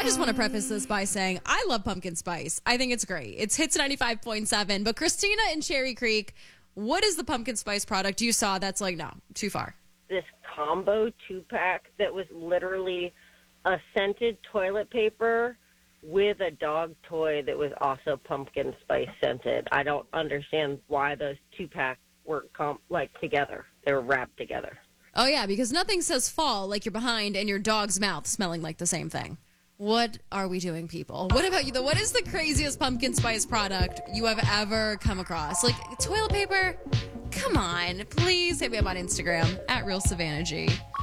just want to preface this by saying I love pumpkin spice. I think it's great. It's Hits 95.7. But Christina in Cherry Creek, what is the pumpkin spice product you saw that's like, no, too far? This combo 2-pack that was literally a scented toilet paper with a dog toy that was also pumpkin spice scented. I don't understand why those 2-packs were together. They were wrapped together. Oh, yeah, because nothing says fall like you're behind and your dog's mouth smelling like the same thing. What are we doing, people? What about you, though? What is the craziest pumpkin spice product you have ever come across? Like, toilet paper? Come on. Please hit me up on Instagram, @RealSavannahG.